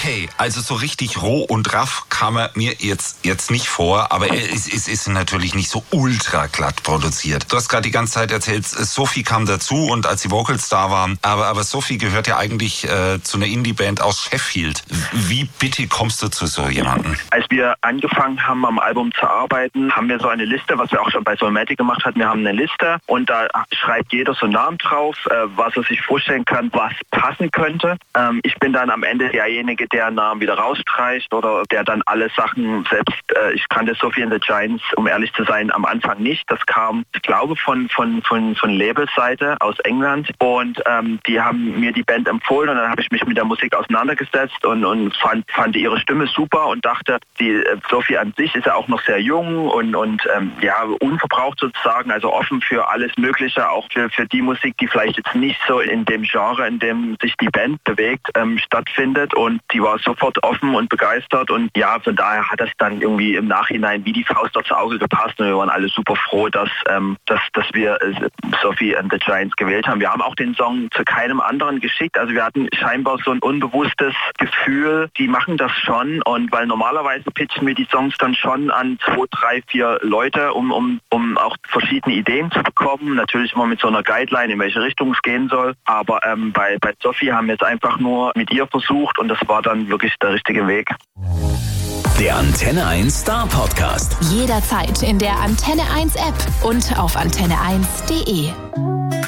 Okay, also so richtig roh und raff kam er mir jetzt nicht vor, aber es ist natürlich nicht so ultra glatt produziert. Du hast gerade die ganze Zeit erzählt, Sophie kam dazu und als die Vocals da waren, aber Sophie gehört ja eigentlich zu einer Indie-Band aus Sheffield. Wie bitte kommst du zu so jemandem? Als wir angefangen haben, am Album zu arbeiten, haben wir so eine Liste, was wir auch schon bei Soulmatic gemacht hatten. Wir haben eine Liste und da schreibt jeder so einen Namen drauf, was er sich vorstellen kann, was passen könnte. Ich bin dann am Ende derjenige, der einen Namen wieder rausstreicht oder der dann alle Sachen selbst, ich kannte Sophie and the Giants, um ehrlich zu sein, am Anfang nicht. Das kam, ich glaube, von Labelseite aus England und die haben mir die Band empfohlen und dann habe ich mich mit der Musik auseinandergesetzt und fand ihre Stimme super und dachte, die Sophie an sich ist ja auch noch sehr jung und unverbraucht sozusagen, also offen für alles Mögliche, auch für die Musik, die vielleicht jetzt nicht so in dem Genre, in dem sich die Band bewegt, stattfindet und die war sofort offen und begeistert und ja, von daher hat das dann irgendwie im Nachhinein wie die Faust aufs Auge gepasst und wir waren alle super froh, dass wir Sophie and the Giants gewählt haben. Wir haben auch den Song zu keinem anderen geschickt, also wir hatten scheinbar so ein unbewusstes Gefühl, die machen das schon und weil normalerweise pitchen wir die Songs dann schon an 2, 3, 4 Leute, um auch verschiedene Ideen zu bekommen, natürlich immer mit so einer Guideline, in welche Richtung es gehen soll, aber bei Sophie haben wir es einfach nur mit ihr versucht und das war dann wirklich der richtige Weg. Der Antenne 1 Star Podcast. Jederzeit in der Antenne 1 App und auf antenne1.de.